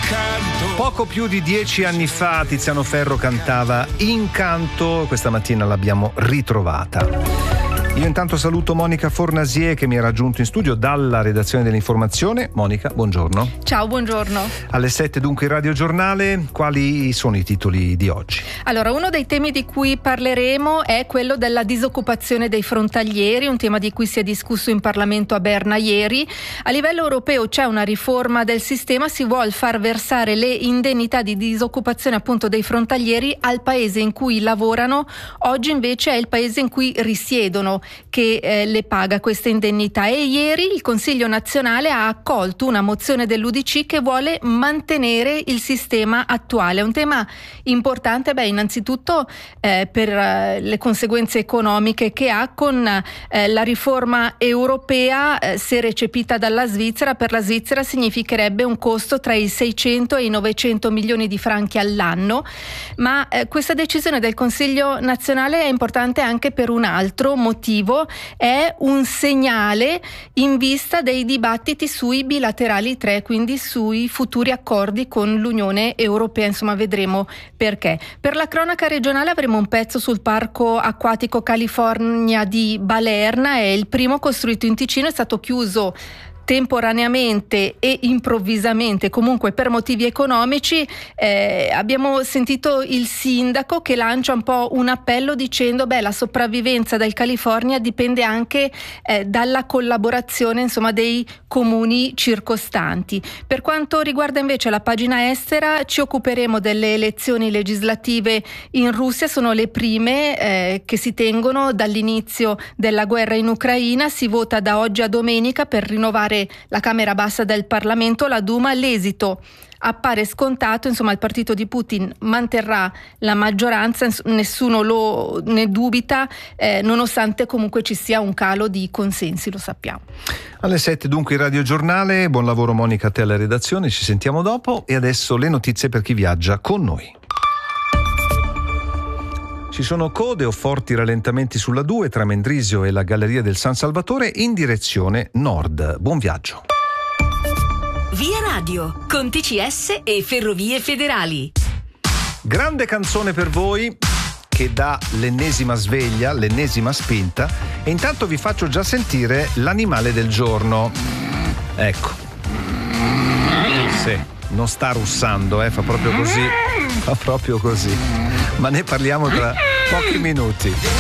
Poco più di 10 anni fa Tiziano Ferro cantava Incanto, questa mattina l'abbiamo ritrovata. Io intanto saluto Monica Fornasier che mi ha raggiunto in studio dalla redazione dell'informazione. Monica, buongiorno. Ciao, buongiorno. Alle 7 dunque il Radio Giornale, quali sono i titoli di oggi? Allora, uno dei temi di cui parleremo è quello della disoccupazione dei frontalieri, un tema di cui si è discusso in Parlamento a Berna ieri. A livello europeo c'è una riforma del sistema, si vuol far versare le indennità di disoccupazione appunto dei frontalieri al paese in cui lavorano. Oggi invece è il paese in cui risiedono che le paga queste indennità, e ieri il Consiglio nazionale ha accolto una mozione dell'UDC che vuole mantenere il sistema attuale. È un tema importante, innanzitutto per le conseguenze economiche che ha con la riforma europea, se recepita dalla Svizzera. Per la Svizzera significherebbe un costo tra i 600 e i 900 milioni di franchi all'anno, ma questa decisione del Consiglio nazionale è importante anche per un altro motivo. È un segnale in vista dei dibattiti sui bilaterali 3, quindi sui futuri accordi con l'Unione Europea. Insomma, vedremo perché. Per la cronaca regionale avremo un pezzo sul parco acquatico California di Balerna. È il primo costruito in Ticino, è stato chiuso temporaneamente e improvvisamente, comunque per motivi economici. Abbiamo sentito il sindaco che lancia un po' un appello dicendo la sopravvivenza del California dipende anche dalla collaborazione dei comuni circostanti. Per quanto riguarda invece la pagina estera, ci occuperemo delle elezioni legislative in Russia. Sono le prime che si tengono dall'inizio della guerra in Ucraina. Si vota da oggi a domenica per rinnovare la Camera Bassa del Parlamento, la Duma. L'esito appare scontato, il partito di Putin manterrà la maggioranza, nessuno ne dubita, nonostante comunque ci sia un calo di consensi, lo sappiamo. Alle 7 dunque il Radio Giornale, buon lavoro Monica a te alla redazione, ci sentiamo dopo, e adesso le notizie per chi viaggia con noi. Ci sono code o forti rallentamenti sulla 2 tra Mendrisio e la Galleria del San Salvatore in direzione nord. Buon viaggio. Via Radio, con TCS e Ferrovie Federali. Grande canzone per voi che dà l'ennesima sveglia, l'ennesima spinta, e intanto vi faccio già sentire l'animale del giorno. Ecco. Sì, non sta russando, fa proprio così. Fa proprio così. Ma ne parliamo tra pochi minuti.